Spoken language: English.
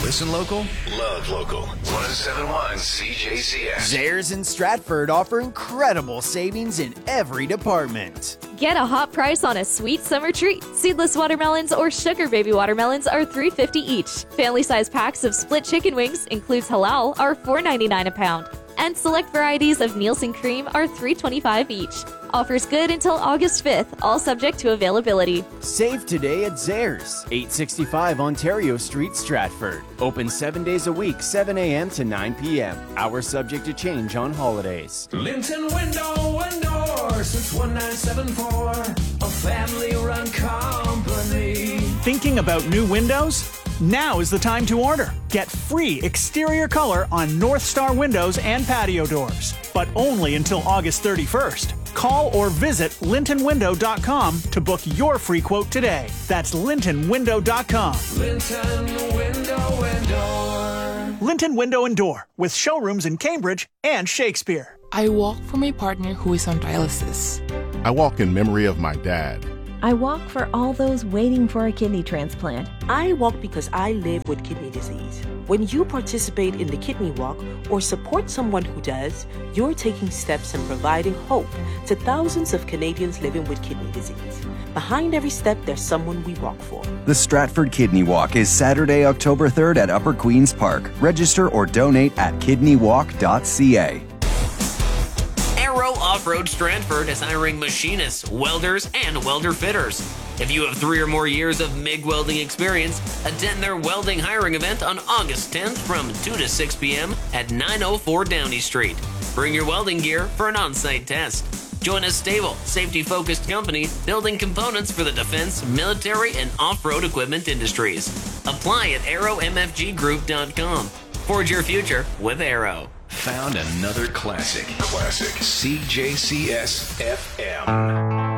Listen local, love local. 107.1 CJCS. Zayres and Stratford offer incredible savings in every department. Get a hot price on a sweet summer treat. Seedless watermelons or sugar baby watermelons are $3.50 each. Family-size packs of split chicken wings, includes halal, are $4.99 a pound. And select varieties of Nielsen cream are $3.25 each. Offers good until August 5th, all subject to availability. Save today at Zayres, 865 Ontario Street, Stratford. Open 7 days a week, 7 a.m. to 9 p.m. Hours subject to change on holidays. Linton Window and Door since 1974. A family-run company. Thinking about new windows? Now is the time to order. Get free exterior color on North Star windows and patio doors, but only until August 31st. Call or visit LintonWindow.com to book your free quote today. That's LintonWindow.com. Linton Window and Door. Linton Window and Door, with showrooms in Cambridge and Shakespeare. I walk for my partner who is on dialysis. I walk in memory of my dad. I walk for all those waiting for a kidney transplant. I walk because I live with kidney disease. When you participate in the Kidney Walk or support someone who does, you're taking steps and providing hope to thousands of Canadians living with kidney disease. Behind every step, there's someone we walk for. The Stratford Kidney Walk is Saturday, October 3rd at Upper Queen's Park. Register or donate at kidneywalk.ca. Arrow Off-Road Stratford is hiring machinists, welders, and welder fitters. If you have 3 or more years of MIG welding experience, attend their welding hiring event on August 10th from 2 to 6 p.m. at 904 Downey Street. Bring your welding gear for an on-site test. Join a stable, safety-focused company building components for the defense, military, and off-road equipment industries. Apply at arrowmfggroup.com. Forge your future with Arrow. Found another classic. CJCS FM.